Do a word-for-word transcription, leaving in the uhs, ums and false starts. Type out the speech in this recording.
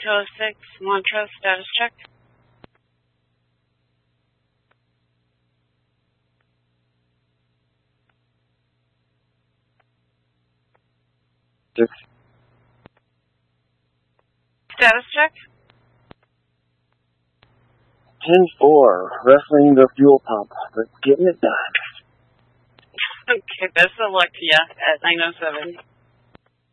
two oh six, Montrose, status check. Six. Status check. ten four, wrestling the fuel pump, but getting it done. Okay, best of luck to you at nine oh seven.